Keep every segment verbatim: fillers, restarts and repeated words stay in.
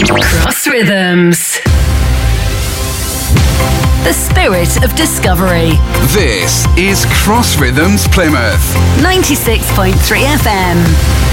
Cross Rhythms. The spirit of discovery. This is Cross Rhythms Plymouth. ninety-six point three F M.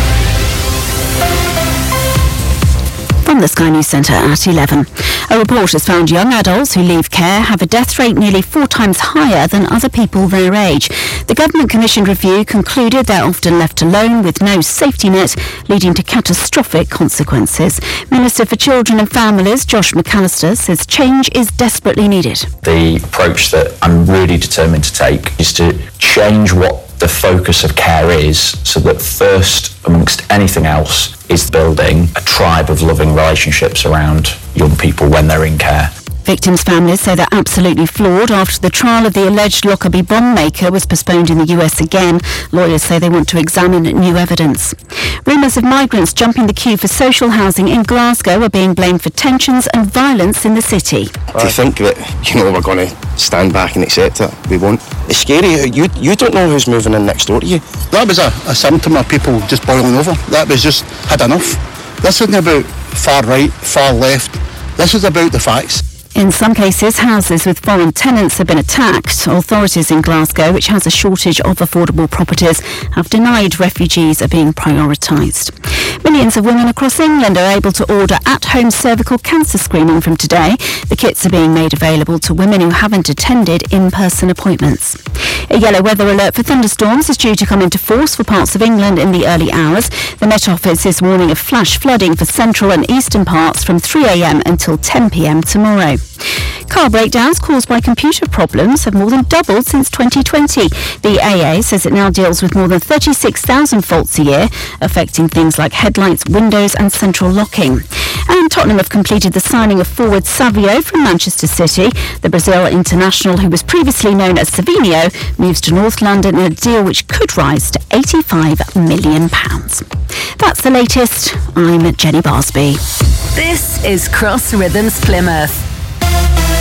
From the Sky News Centre at eleven. A report has found young adults who leave care have a death rate nearly four times higher than other people their age. The government-commissioned review concluded they're often left alone with no safety net, leading to catastrophic consequences. Minister for Children and Families, Josh McAllister, says change is desperately needed. The approach that I'm really determined to take is to change what the focus of care is, so that first, amongst anything else, is building a tribe of loving relationships around young people when they're in care. Victims' families say they're absolutely floored after the trial of the alleged Lockerbie bomb maker was postponed in the U S again. Lawyers say they want to examine new evidence. Rumours of migrants jumping the queue for social housing in Glasgow are being blamed for tensions and violence in the city. To think that, you know, we're going to stand back and accept it, we won't. It's scary. You you don't know who's moving in next door to you. That was a, a symptom of people just boiling over. That was just had enough. This isn't about far right, far left. This is about the facts. In some cases, houses with foreign tenants have been attacked. Authorities in Glasgow, which has a shortage of affordable properties, have denied refugees are being prioritised. Millions of women across England are able to order at-home cervical cancer screening from today. The kits are being made available to women who haven't attended in-person appointments. A yellow weather alert for thunderstorms is due to come into force for parts of England in the early hours. The Met Office is warning of flash flooding for central and eastern parts from three a m until ten p m tomorrow. Car breakdowns caused by computer problems have more than doubled since twenty twenty. The A A says it now deals with more than thirty-six thousand faults a year, affecting things like headlights, windows and central locking. And Tottenham have completed the signing of forward Savio from Manchester City. The Brazil international, who was previously known as Savinho, moves to North London in a deal which could rise to eighty-five million pounds. That's the latest. I'm Jenny Barsby. This is Cross Rhythms Plymouth.